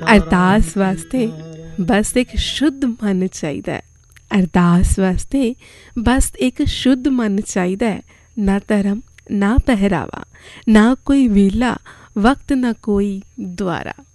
ਅਰਦਾਸ ਵਾਸਤੇ ਬਸ ਇੱਕ ਸ਼ੁੱਧ ਮਨ ਚਾਹੀਦਾ ਹੈ। ਅਰਦਾਸ ਵਾਸਤੇ ਬਸ ਇੱਕ ਸ਼ੁੱਧ ਮਨ ਚਾਹੀਦਾ ਹੈ। ਨਾ ਧਰਮ, ਨਾ ਪਹਿਰਾਵਾ, ਨਾ ਕੋਈ ਵੇਲਾ, ਵਕਤ, ਨਾ ਕੋਈ ਦੁਆਰਾ।